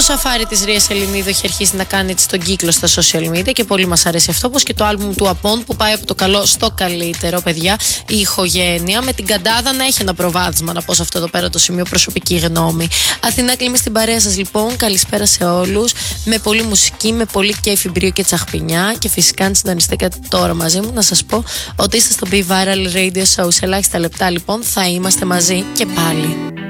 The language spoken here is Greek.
σαφάρι της Ρίας Ελληνίδου έχει αρχίσει να κάνει έτσι τον κύκλο στα social media και πολύ μας αρέσει αυτό, όπως και το άλμπουμ του Απών που πάει από το καλό στο καλύτερο, παιδιά. Η ηχογένεια με την Καντάδα να έχει ένα προβάδισμα, να πω σε αυτό εδώ πέρα το σημείο, προσωπική γνώμη. Αθηνά Κλίμη στην παρέα σας λοιπόν. Καλησπέρα σε όλους. Με πολύ μουσική, με πολύ κέφι, μπρίο και τσαχπινιά. Και φυσικά αν συντονιστήκατε τώρα μαζί μου, να σας πω ότι είστε στο Be Viral Radio Show. Σε ελάχιστα λεπτά λοιπόν θα είμαστε μαζί και πάλι.